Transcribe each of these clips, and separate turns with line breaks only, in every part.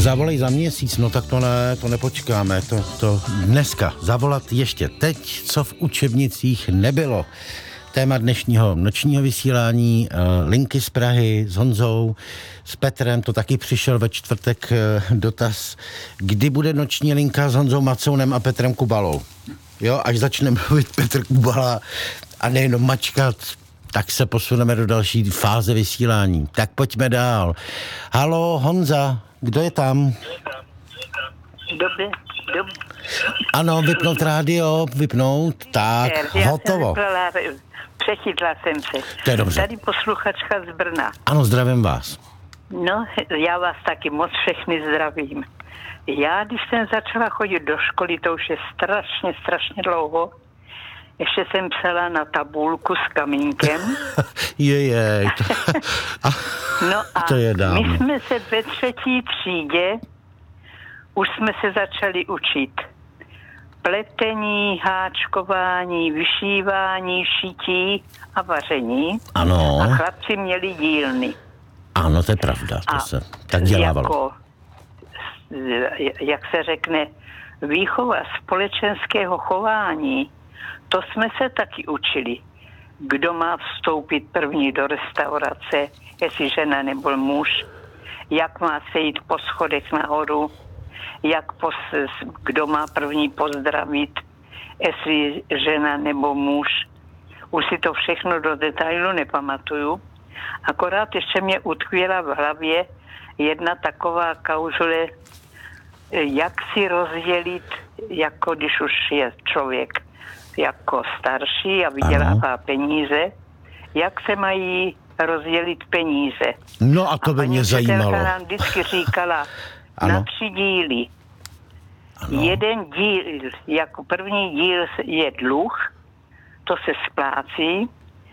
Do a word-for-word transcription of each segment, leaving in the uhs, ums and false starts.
Zavolej za měsíc, no tak to ne, to nepočkáme, to, to dneska. Zavolat ještě teď, co v učebnicích nebylo. Téma dnešního nočního vysílání, linky z Prahy s Honzou, s Petrem, to taky přišel ve čtvrtek dotaz, kdy bude noční linka s Honzou Macounem a Petrem Kubalou. Jo, až začne mluvit Petr Kubala a nejenom mačkat, tak se posuneme do další fáze vysílání. Tak pojďme dál. Haló, Honza, kdo je tam?
Dobrý, dobrý.
Ano, vypnout rádio, vypnout, tak,
Já
hotovo.
Jsem přechytla jsem se.
To je dobře.
Tady posluchačka z Brna.
Ano, zdravím vás.
No, já vás taky moc všechny zdravím. Já, když jsem začala chodit do školy, to už je strašně, strašně dlouho, ještě jsem psala na tabulku s kamínkem.
Jejej. To, a,
no a
to je dávno.
my jsme se ve třetí třídě, už jsme se začali učit. Pletení, háčkování, vyšívání, šití a vaření.
Ano.
A chlapci měli dílny.
Ano, to je pravda, to
a
se tak dělávalo.
Jako, jak se řekne, výchova společenského chování, to jsme se taky učili. Kdo má vstoupit první do restaurace, jestli žena nebo muž, jak má se jít po schodech nahoru, jak pos, kdo má první pozdravit, jestli žena nebo muž. Už si to všechno do detailu nepamatuju. Akorát ještě mě utkvěla v hlavě jedna taková kauzule, jak si rozdělit, jako když už je člověk jako starší a vydělává ano. peníze, jak se mají rozdělit peníze.
No a to by a mě zajímalo.
A nám vždycky říkala
ano.
na tři díly. Ano. Jeden díl, jako první díl je dluh, to se splácí,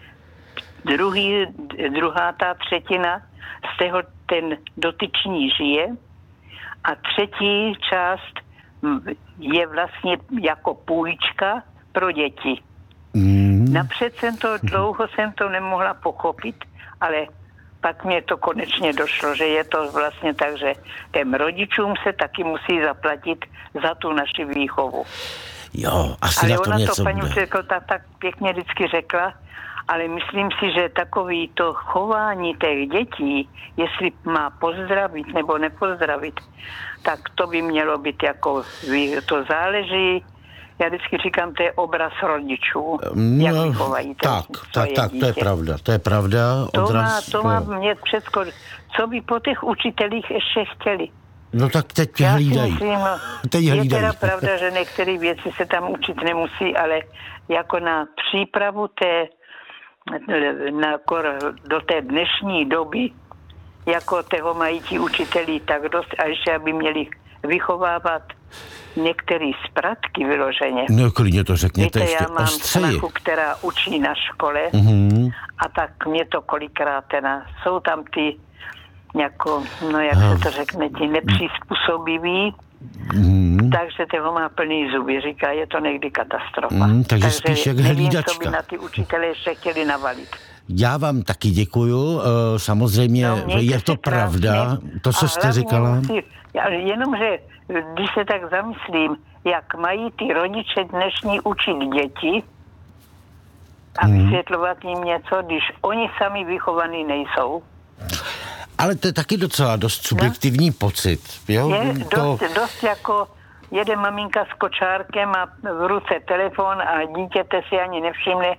druhý, druhá ta třetina, z toho ten dotyčný žije a třetí část je vlastně jako půjčka pro děti. Mm. Napřed jsem to, dlouho jsem to nemohla pochopit, ale pak mě to konečně došlo, že je to vlastně tak, že těm rodičům se taky musí zaplatit za tu naši výchovu.
Jo, asi
ale
na to
ona
něco
to paní
učitelka
tak pěkně vždycky řekla, ale myslím si, že takový to chování těch dětí, jestli má pozdravit nebo nepozdravit, tak to by mělo být jako, to záleží, já vždycky říkám, to je obraz rodičů, no, jak vychovají
tak, tak, tak, to je pravda, to je pravda.
To
odraz,
má, to má mě předsko, co by po těch učitelích ještě chtěli.
No tak teď tě hlídají.
Myslím, no,
teď
je
hlídají.
teda pravda, že některé věci se tam učit nemusí, ale jako na přípravu té, na, do té dnešní doby, jako toho mají ti učitelí tak dost, a ještě aby měli vychovávat některé spratky vyloženě.
No klidně to řekněte
Víte,
ještě
já mám
ostřeji.
snachu, která učí na škole
mm-hmm.
a tak mě to kolikrát teda, jsou tam ty jako, no jak se to řekne, ti nepřizpůsobiví, mm. takže toho má plný zuby, říká, je to někdy katastrofa.
Mm, takže, takže spíš jak
nevím,
hlídačka.
co by na ty učitele ještě chtěli navalit.
Já vám taky děkuju, samozřejmě no, je to pravda, to, co jste říkala.
Musí, jenomže, když se tak zamyslím, jak mají ty rodiče dnešní učit děti a hmm. vysvětlovat jim něco, když oni sami vychovaní nejsou.
Ale to je taky docela dost subjektivní no. pocit. Jo?
Je
to...
dost, dost jako jede maminka s kočárkem a v ruce telefon a dítěte si ani nevšimne,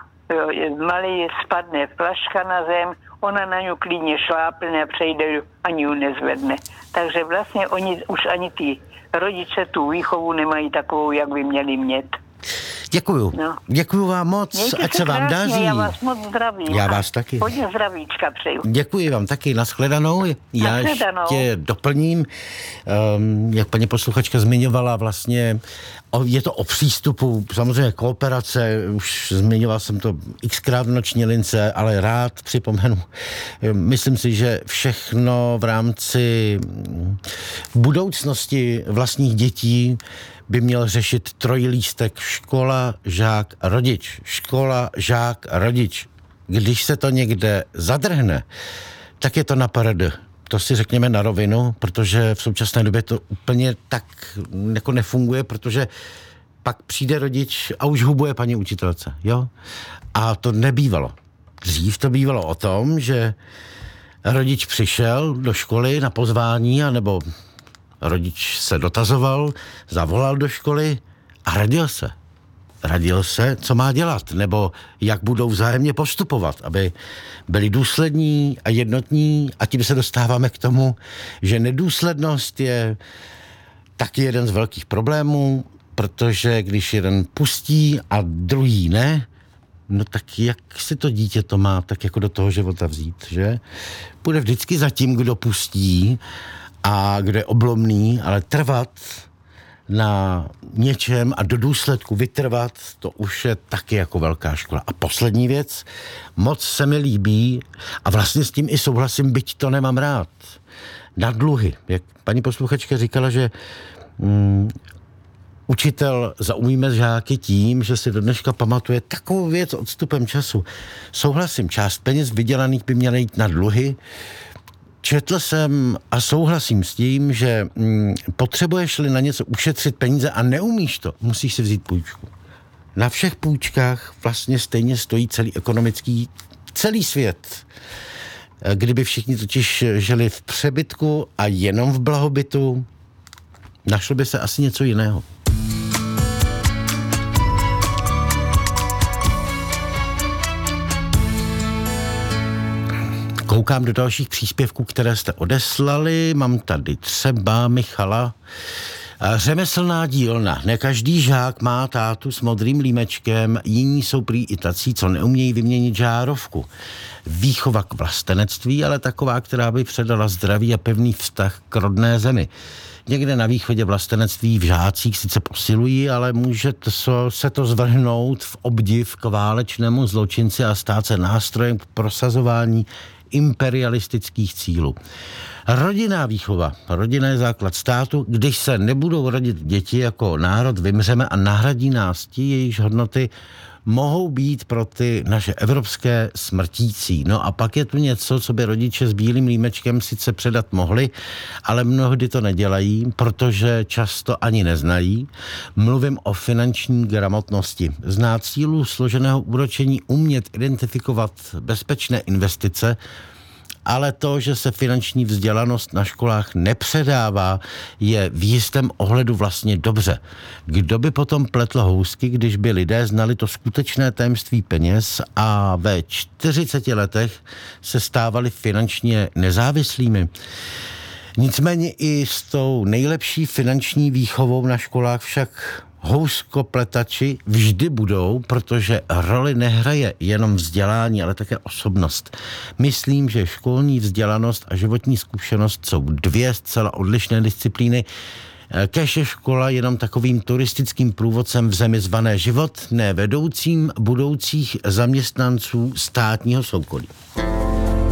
malý spadne flaška na zem, ona na ňu klidně šlápne a přejde, ani ju nezvedne. Takže vlastně oni už ani ty rodiče tu výchovu nemají takovou, jak by měli mít.
Děkuju. No. Děkuju vám moc,
Mějte
ať se vám
krásně,
daří.
Já vás moc zdravím.
Já vás taky.
Hodně zdravíčka přeju.
Děkuji vám taky, nashledanou. Já
nashledanou.
ještě doplním, um, jak paní posluchačka zmiňovala, vlastně je to o přístupu, samozřejmě kooperace, už zmiňoval jsem to xkrát v noční lince, ale rád připomenu. Myslím si, že všechno v rámci budoucnosti vlastních dětí by měl řešit trojlístek škola, žák, rodič. Škola, žák, rodič. Když se to někde zadrhne, tak je to na parade. to si řekněme na rovinu, protože v současné době to úplně tak jako nefunguje, protože pak přijde rodič a už hubuje paní učitelce, jo? A to nebývalo. Dřív to bývalo o tom, že rodič přišel do školy na pozvání, anebo rodič se dotazoval, zavolal do školy a radil se. Radil se, co má dělat, nebo jak budou vzájemně postupovat, aby byli důslední a jednotní, a tím se dostáváme k tomu, že nedůslednost je taky jeden z velkých problémů, protože když jeden pustí a druhý ne, no tak jak si to dítě to má tak jako do toho života vzít, že? Bude vždycky za tím, kdo pustí a kdo je oblomný, ale trvat na něčem a do důsledku vytrvat, to už je taky jako velká škola. A poslední věc, moc se mi líbí a vlastně s tím i souhlasím, byť to nemám rád. Na dluhy. Jak paní posluchačka říkala, že mm, učitel zaujme žáky tím, že si do dneška pamatuje takovou věc odstupem času. Souhlasím, část peněz vydělaných by měla jít na dluhy. Četl jsem a souhlasím s tím, že mm, potřebuješ-li na něco ušetřit peníze a neumíš to, musíš si vzít půjčku. Na všech půjčkách vlastně stejně stojí celý ekonomický, celý svět. Kdyby všichni totiž žili v přebytku a jenom v blahobytu, našlo by se asi něco jiného. Koukám do dalších příspěvků, které jste odeslali. Mám tady třeba Michala. Řemeslná dílna. Ne každý žák má tátu s modrým límečkem, jiní jsou prý i tací, co neumějí vyměnit žárovku. Výchova k vlastenectví, ale taková, která by předala zdravý a pevný vztah k rodné zemi. Někde na východě vlastenectví v žácích sice posilují, ale může to, se to zvrhnout v obdiv k válečnému zločinci a stát se nástrojem k prosazování imperialistických cílů. Rodinná výchova, rodinný je základ státu. Když se nebudou rodit děti, jako národ vymřeme a nahradí nás ti, jejichž hodnoty mohou být pro ty naše evropské smrtící. No a pak je tu něco, co by rodiče s bílým límečkem sice předat mohli, ale mnohdy to nedělají, protože často ani neznají. Mluvím o finanční gramotnosti. Znát sílu složeného úročení, umět identifikovat bezpečné investice, ale to, že se finanční vzdělanost na školách nepředává, je v jistém ohledu vlastně dobře. Kdo by potom pletl housky, když by lidé znali to skutečné tajemství peněz a ve čtyřiceti letech se stávali finančně nezávislými? Nicméně i s tou nejlepší finanční výchovou na školách však houskopletači vždy budou, protože roli nehraje jenom vzdělání, ale také osobnost. Myslím, že školní vzdělanost a životní zkušenost jsou dvě zcela odlišné disciplíny. Kéž je škola jenom takovým turistickým průvodcem v zemi zvané život, ne vedoucím budoucích zaměstnanců státního soukolí.